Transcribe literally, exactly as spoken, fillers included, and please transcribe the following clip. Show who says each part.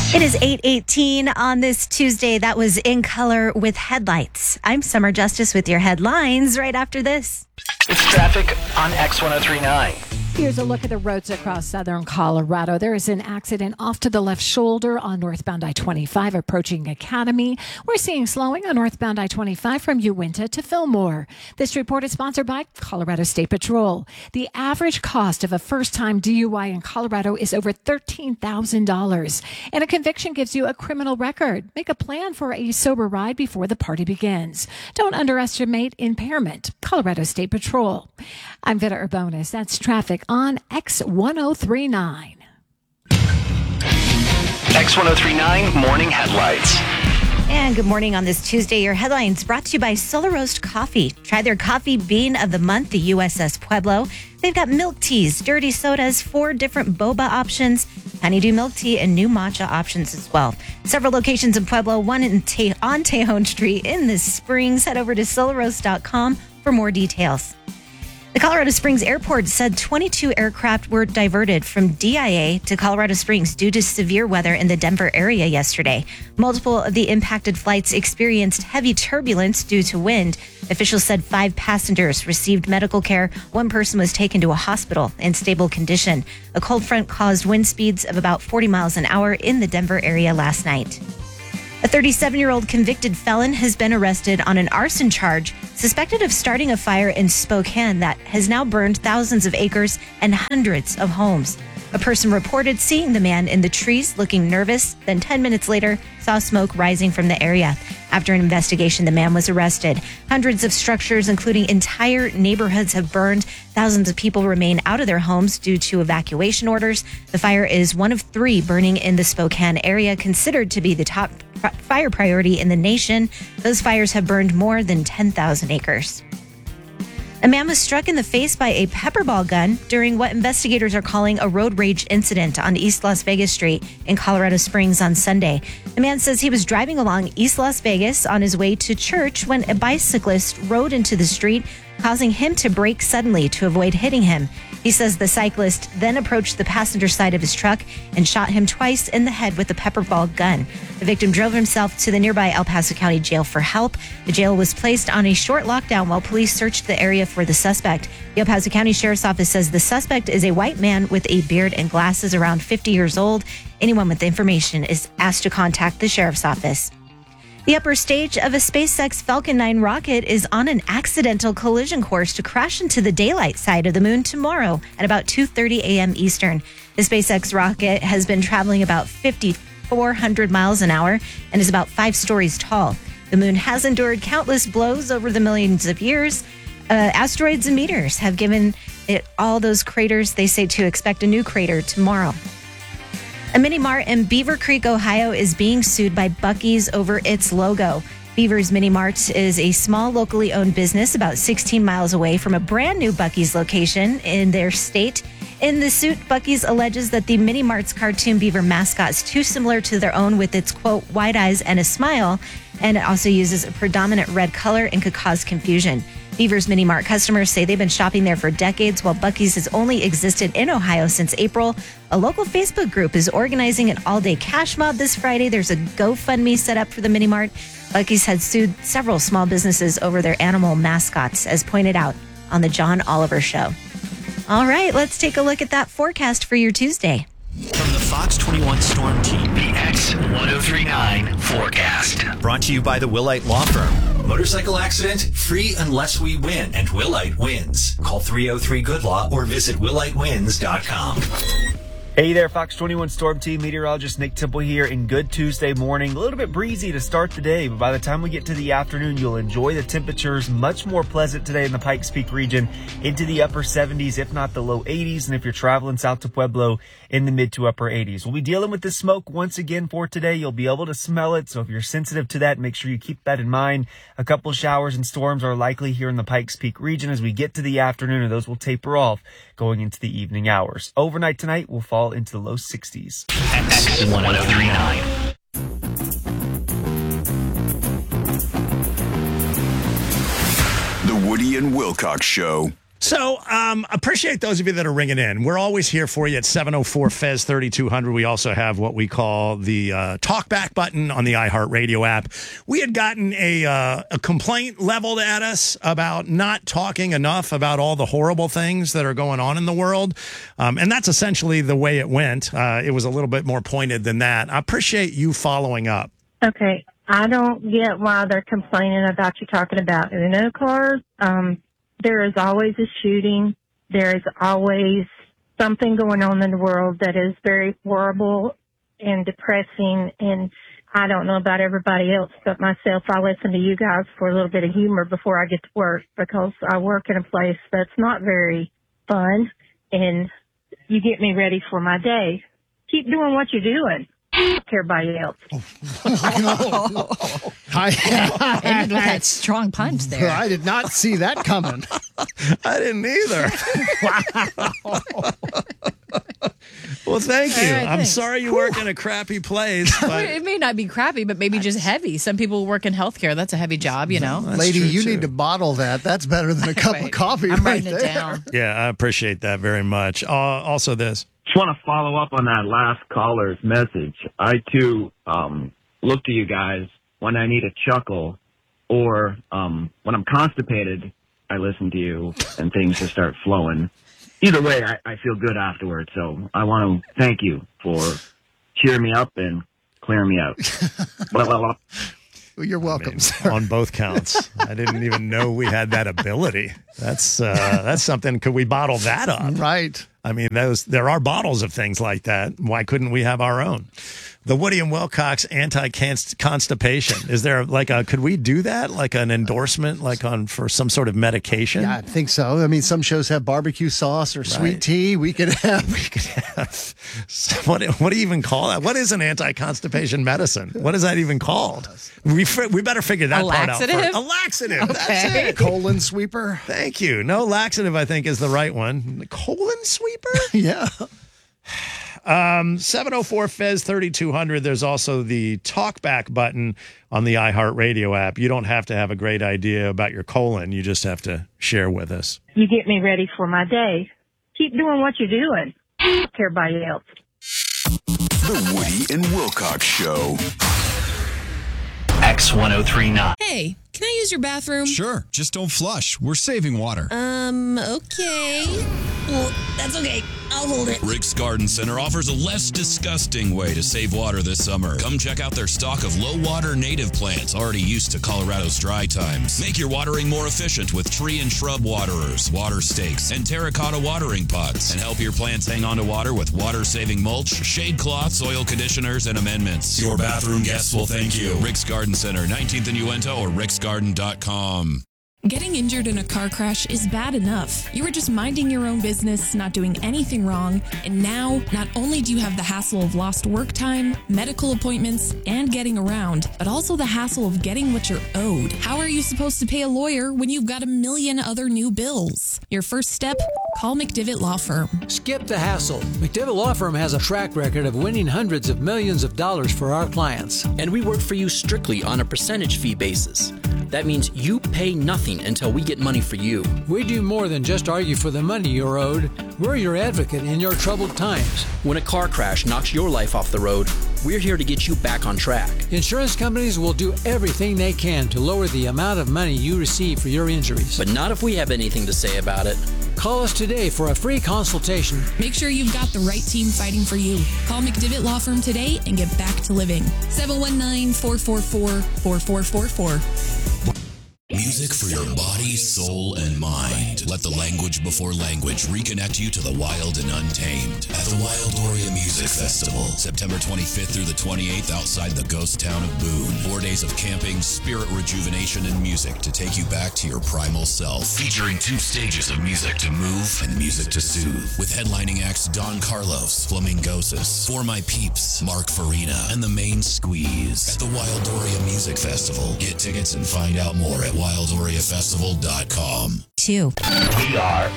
Speaker 1: It is eight eighteen on this Tuesday. That was In Color with Headlights. I'm Summer Justice with your headlines right after this.
Speaker 2: It's traffic on X one oh three point nine.
Speaker 3: Here's a look at the roads across southern Colorado. There is an accident off to the left shoulder on northbound I twenty-five approaching Academy. We're seeing slowing on northbound I twenty-five from Uinta to Fillmore. This report is sponsored by Colorado State Patrol. The average cost of a first-time D U I in Colorado is over thirteen thousand dollars, and a conviction gives you a criminal record. Make a plan for a sober ride before the party begins. Don't underestimate impairment. Colorado State Patrol. I'm Vita Urbonis. That's traffic on X one oh three point nine.
Speaker 2: X one oh three point nine Morning Headlights.
Speaker 1: And good morning on this Tuesday. Your headlines brought to you by Solar Roast Coffee. Try their coffee bean of the month, the U S S Pueblo. They've got milk teas, dirty sodas, four different boba options, honeydew milk tea, and new matcha options as well. Several locations in Pueblo, one in Te- on Tejon Street in the Springs. Head over to solar roast dot com for more details. The Colorado Springs Airport said twenty-two aircraft were diverted from D I A to Colorado Springs due to severe weather in the Denver area yesterday. Multiple of the impacted flights experienced heavy turbulence due to wind. Officials said five passengers received medical care. One person was taken to a hospital in stable condition. A cold front caused wind speeds of about forty miles an hour in the Denver area last night. A thirty-seven-year-old convicted felon has been arrested on an arson charge, suspected of starting a fire in Spokane that has now burned thousands of acres and hundreds of homes. A person reported seeing the man in the trees looking nervous, then ten minutes later saw smoke rising from the area. After an investigation, the man was arrested. Hundreds of structures, including entire neighborhoods, have burned. Thousands of people remain out of their homes due to evacuation orders. The fire is one of three burning in the Spokane area, considered to be the top fire priority in the nation. Those fires have burned more than ten thousand acres. A man was struck in the face by a pepperball gun during what investigators are calling a road rage incident on East Las Vegas Street in Colorado Springs on Sunday. The man says he was driving along East Las Vegas on his way to church when a bicyclist rode into the street, causing him to brake suddenly to avoid hitting him. He says the cyclist then approached the passenger side of his truck and shot him twice in the head with a pepperball gun. The victim drove himself to the nearby El Paso County Jail for help. The jail was placed on a short lockdown while police searched the area for the suspect. The El Paso County Sheriff's Office says the suspect is a white man with a beard and glasses, around fifty years old. Anyone with information is asked to contact the Sheriff's Office. The upper stage of a SpaceX Falcon nine rocket is on an accidental collision course to crash into the daylight side of the moon tomorrow at about two thirty a.m. Eastern. The SpaceX rocket has been traveling about five thousand four hundred miles an hour and is about five stories tall. The moon has endured countless blows over the millions of years. Uh, asteroids and meteors have given it all those craters. They say to expect a new crater tomorrow. A mini mart in Beaver Creek, Ohio is being sued by Buc-ee's over its logo. Beaver's Mini Mart is a small locally owned business about sixteen miles away from a brand new Buc-ee's location in their state. In the suit, Buc-ee's alleges that the Mini Mart's cartoon beaver mascot is too similar to their own, with its, quote, wide eyes and a smile, and it also uses a predominant red color and could cause confusion. Beaver's Mini Mart customers say they've been shopping there for decades, while Buc-ee's has only existed in Ohio since April. A local Facebook group is organizing an all-day cash mob this Friday. There's a GoFundMe set up for the Mini Mart. Buc-ee's had sued several small businesses over their animal mascots, as pointed out on the John Oliver Show. All right, let's take a look at that forecast for your Tuesday.
Speaker 2: From the Fox twenty-one Storm Team, the X one oh three point nine forecast. Brought to you by the Willite Law Firm. Motorcycle accident, free unless we win, and Willite wins. Call three oh three good law or visit willite wins dot com.
Speaker 4: Hey there, Fox twenty-one Storm Team meteorologist Nick Temple here, in good Tuesday morning. A little bit breezy to start the day, but by the time we get to the afternoon, you'll enjoy the temperatures. Much more pleasant today in the Pikes Peak region, into the upper seventies, if not the low eighties. And if you're traveling south to Pueblo, in the mid to upper eighties. We'll be dealing with the smoke once again for today. You'll be able to smell it, so if you're sensitive to that, make sure you keep that in mind. A couple showers and storms are likely here in the Pikes Peak region as we get to the afternoon, and those will taper off going into the evening hours. Overnight tonight will fall into the low sixties.
Speaker 2: X one oh three point nine.
Speaker 5: The Woody and Wilcox Show. So um, appreciate those of you that are ringing in. We're always here for you at seven oh four F E Z thirty-two hundred. We also have what we call the uh, talkback button on the iHeartRadio app. We had gotten a, uh, a complaint leveled at us about not talking enough about all the horrible things that are going on in the world. Um, and that's essentially the way it went. Uh, it was a little bit more pointed than that. I appreciate you following up.
Speaker 6: Okay. I don't get why they're complaining about you talking about Uno cars. Um, There is always a shooting. There is always something going on in the world that is very horrible and depressing. And I don't know about everybody else, but myself, I listen to you guys for a little bit of humor before I get to work because I work in a place that's not very fun. And you get me ready for my day. Keep doing what you're doing. Everybody else.
Speaker 7: I, ended with that strong punch there.
Speaker 8: I did not see that coming.
Speaker 5: I didn't either. Well, thank you.
Speaker 7: Right,
Speaker 5: I'm
Speaker 7: thanks.
Speaker 5: sorry you work in a crappy place. But
Speaker 7: It may not be crappy, but maybe just heavy. Some people work in healthcare. That's a heavy job, you know.
Speaker 5: That's
Speaker 8: Lady,
Speaker 5: true,
Speaker 8: you
Speaker 5: too.
Speaker 8: need to bottle that. That's better than a cup
Speaker 7: Right.
Speaker 8: of coffee
Speaker 7: I'm
Speaker 8: right
Speaker 7: writing
Speaker 8: there.
Speaker 7: it down.
Speaker 5: Yeah, I appreciate that very much. Uh, also this.
Speaker 9: Just want to follow up on that last caller's message. I, too, um, look to you guys when I need a chuckle or um, when I'm constipated, I listen to you and things just start flowing. Either way, I, I feel good afterwards. So I want to thank you for cheering me up and clearing me out. Blah, blah, blah.
Speaker 8: Well, you're welcome,
Speaker 5: I mean,
Speaker 8: sir.
Speaker 5: on both counts. I didn't even know we had that ability. That's uh, that's something. Could we bottle that up?
Speaker 8: Right.
Speaker 5: I mean, those there are bottles of things like that. Why couldn't we have our own? The Woody and Wilcox anti-constipation. Is there like a, could we do that? Like an endorsement, like on for some sort of medication?
Speaker 8: Yeah, I think so. I mean, some shows have barbecue sauce or sweet
Speaker 5: Right.
Speaker 8: tea. We could have.
Speaker 5: We could have, what, what do you even call that? What is an anti-constipation medicine? What is that even called? We fi- we better figure that
Speaker 7: A
Speaker 5: part out.
Speaker 7: laxative?
Speaker 5: first. A laxative. That's
Speaker 7: Okay.
Speaker 5: it.
Speaker 8: Colon sweeper.
Speaker 5: Thank you. No, laxative, I think, is the right one. Colon sweeper?
Speaker 8: Yeah.
Speaker 5: Um, seven oh four F E Z thirty-two hundred. There's also the talkback button on the iHeartRadio app. You don't have to have a great idea about your colon. You just have to share with us.
Speaker 6: You get me ready for my day. Keep doing what you're doing. Everybody else.
Speaker 2: The Woody and Wilcox Show.
Speaker 10: X ten thirty-nine.
Speaker 11: Hey, can I use your bathroom?
Speaker 12: Sure, just don't flush. We're saving water.
Speaker 11: Um, okay. Well, that's okay. I'll hold it.
Speaker 13: Rick's Garden Center offers a less disgusting way to save water this summer. Come check out their stock of low-water native plants already used to Colorado's dry times. Make your watering more efficient with tree and shrub waterers, water stakes, and terracotta watering pots. And help your plants hang on to water with water-saving mulch, shade cloths, soil conditioners, and amendments. Your bathroom guests will thank you. Rick's Garden Center, nineteenth and Uinta, or ricks garden dot com.
Speaker 11: Getting injured in a car crash is bad enough. You were just minding your own business, not doing anything wrong, and now not only do you have the hassle of lost work time, medical appointments, and getting around, but also the hassle of getting what you're owed. How are you supposed to pay a lawyer when you've got a million other new bills? Your first step? Call McDivitt Law Firm.
Speaker 14: Skip the hassle. McDivitt Law Firm has a track record of winning hundreds of millions of dollars for our clients.
Speaker 15: And we work for you strictly on a percentage fee basis. That means you pay nothing until we get money for you.
Speaker 14: We do more than just argue for the money you're owed. We're your advocate in your troubled times.
Speaker 15: When a car crash knocks your life off the road, we're here to get you back on track.
Speaker 14: Insurance companies will do everything they can to lower the amount of money you receive for your injuries.
Speaker 15: But not if we have anything to say about it.
Speaker 14: Call us today for a free consultation.
Speaker 11: Make sure you've got the right team fighting for you. Call McDivitt Law Firm today and get back to living. seven one nine, four four four, four four four four.
Speaker 13: Music for your body, soul, and mind. Let the language before language reconnect you to the wild and untamed at the Wildoria Music Festival, September twenty-fifth through the twenty-eighth outside the ghost town of Boone. Four days of camping, spirit rejuvenation, and music to take you back to your primal self. Featuring two stages of music to move and music to soothe. With headlining acts Don Carlos, Flamingosis, For My Peeps, Mark Farina, and The Main Squeeze. At the Wildoria Music Festival. Get tickets and find out more at wildoria festival dot com.
Speaker 1: Two.
Speaker 10: We are